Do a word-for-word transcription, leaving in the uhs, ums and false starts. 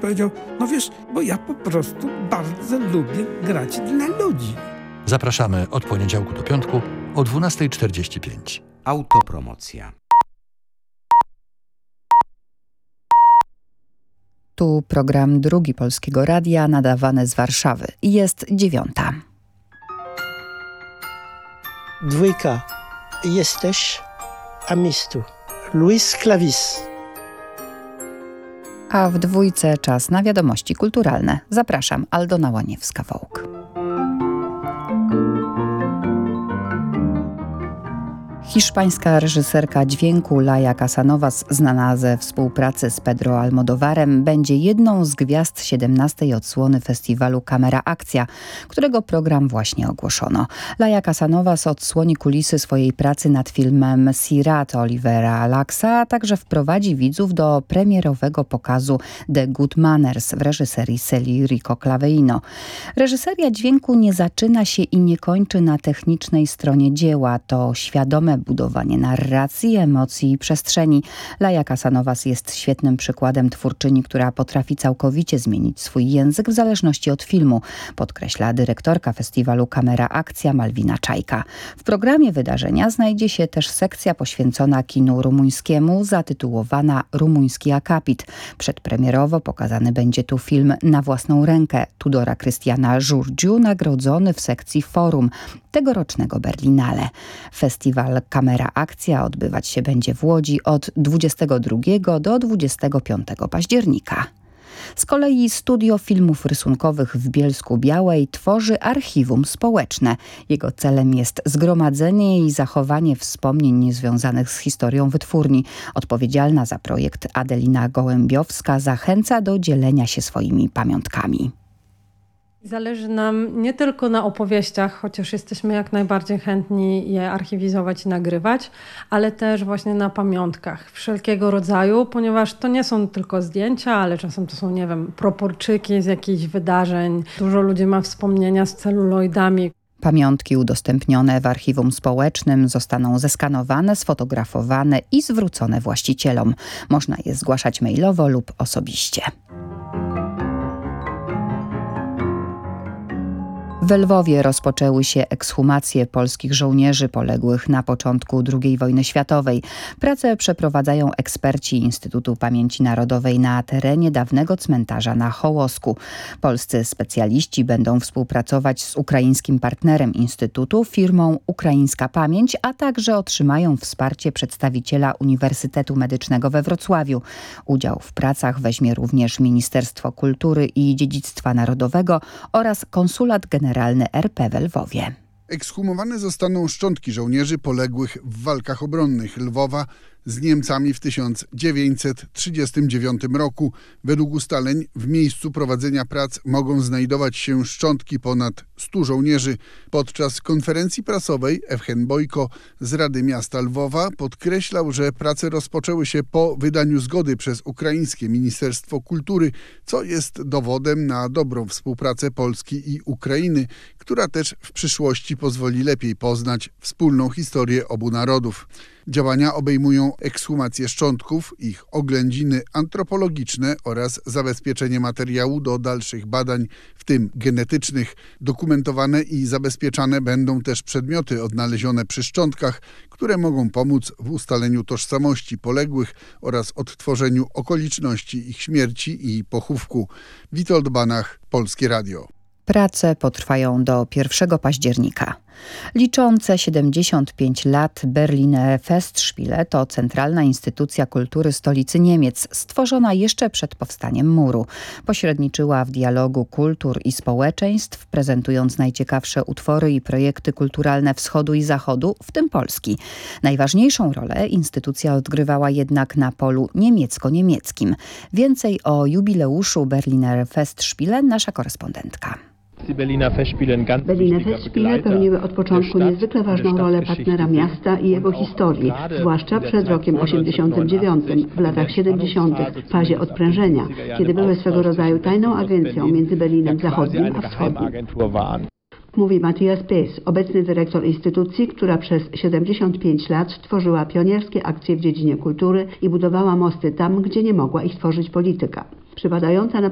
powiedział, no wiesz, bo ja po prostu bardzo lubię grać dla ludzi. Zapraszamy od poniedziałku do piątku o dwunasta czterdzieści pięć. Autopromocja. Tu program Drugi Polskiego Radia nadawany z Warszawy. Jest dziewiąta. Dwójka. Jesteś, a mistu. Luis Clavis. A w dwójce czas na wiadomości kulturalne. Zapraszam, Aldona Łaniewska-Wołk. Hiszpańska reżyserka dźwięku Laia Casanovas, znana ze współpracy z Pedro Almodovarem, będzie jedną z gwiazd siedemnastej odsłony festiwalu Camera Akcja, którego program właśnie ogłoszono. Laia Casanovas odsłoni kulisy swojej pracy nad filmem Sirat Olivera Laxa, a także wprowadzi widzów do premierowego pokazu The Good Manners w reżyserii Celi Rico Claveino. Reżyseria dźwięku nie zaczyna się i nie kończy na technicznej stronie dzieła. To świadome budowanie narracji, emocji i przestrzeni. Laia Casanovas jest świetnym przykładem twórczyni, która potrafi całkowicie zmienić swój język w zależności od filmu, podkreśla dyrektorka festiwalu Camera Akcja Malwina Czajka. W programie wydarzenia znajdzie się też sekcja poświęcona kinu rumuńskiemu, zatytułowana Rumuński Akapit. Przedpremierowo pokazany będzie tu film Na własną rękę Tudora Krystiana Żurdziu, nagrodzony w sekcji Forum tegorocznego Berlinale. Festiwal Camera Akcja odbywać się będzie w Łodzi od dwudziestego drugiego do dwudziestego piątego października. Z kolei Studio Filmów Rysunkowych w Bielsku-Białej tworzy archiwum społeczne. Jego celem jest zgromadzenie i zachowanie wspomnień związanych z historią wytwórni. Odpowiedzialna za projekt Adelina Gołębiowska zachęca do dzielenia się swoimi pamiątkami. Zależy nam nie tylko na opowieściach, chociaż jesteśmy jak najbardziej chętni je archiwizować i nagrywać, ale też właśnie na pamiątkach wszelkiego rodzaju, ponieważ to nie są tylko zdjęcia, ale czasem to są, nie wiem, proporczyki z jakichś wydarzeń. Dużo ludzi ma wspomnienia z celuloidami. Pamiątki udostępnione w archiwum społecznym zostaną zeskanowane, sfotografowane i zwrócone właścicielom. Można je zgłaszać mailowo lub osobiście. W Lwowie rozpoczęły się ekshumacje polskich żołnierzy poległych na początku drugiej wojny światowej. Pracę przeprowadzają eksperci Instytutu Pamięci Narodowej na terenie dawnego cmentarza na Hołosku. Polscy specjaliści będą współpracować z ukraińskim partnerem Instytutu, firmą Ukraińska Pamięć, a także otrzymają wsparcie przedstawiciela Uniwersytetu Medycznego we Wrocławiu. Udział w pracach weźmie również Ministerstwo Kultury i Dziedzictwa Narodowego oraz Konsulat Generalny R P w Lwowie. Ekshumowane zostaną szczątki żołnierzy poległych w walkach obronnych Lwowa z Niemcami w tysiąc dziewięćset trzydziestym dziewiątym roku. Według ustaleń w miejscu prowadzenia prac mogą znajdować się szczątki ponad stu żołnierzy. Podczas konferencji prasowej Ewchen Bojko z Rady Miasta Lwowa podkreślał, że prace rozpoczęły się po wydaniu zgody przez ukraińskie Ministerstwo Kultury, co jest dowodem na dobrą współpracę Polski i Ukrainy, która też w przyszłości pozwoli lepiej poznać wspólną historię obu narodów. Działania obejmują ekshumację szczątków, ich oględziny antropologiczne oraz zabezpieczenie materiału do dalszych badań, w tym genetycznych. Dokumentowane i zabezpieczane będą też przedmioty odnalezione przy szczątkach, które mogą pomóc w ustaleniu tożsamości poległych oraz odtworzeniu okoliczności ich śmierci i pochówku. Witold Banach, Polskie Radio. Prace potrwają do pierwszego października. Liczące siedemdziesiąt pięć lat Berliner Festspiele to centralna instytucja kultury stolicy Niemiec, stworzona jeszcze przed powstaniem muru. Pośredniczyła w dialogu kultur i społeczeństw, prezentując najciekawsze utwory i projekty kulturalne wschodu i zachodu, w tym Polski. Najważniejszą rolę instytucja odgrywała jednak na polu niemiecko-niemieckim. Więcej o jubileuszu Berliner Festspiele nasza korespondentka. Berliner Festspiele pełniły od początku niezwykle ważną rolę partnera miasta i jego historii, zwłaszcza przed rokiem osiemdziesiątym dziewiątym, w latach siedemdziesiątych, w fazie odprężenia, kiedy były swego rodzaju tajną agencją między Berlinem Zachodnim a Wschodnim. Mówi Matthias Pees, obecny dyrektor instytucji, która przez siedemdziesiąt pięć lat tworzyła pionierskie akcje w dziedzinie kultury i budowała mosty tam, gdzie nie mogła ich tworzyć polityka. Przypadająca na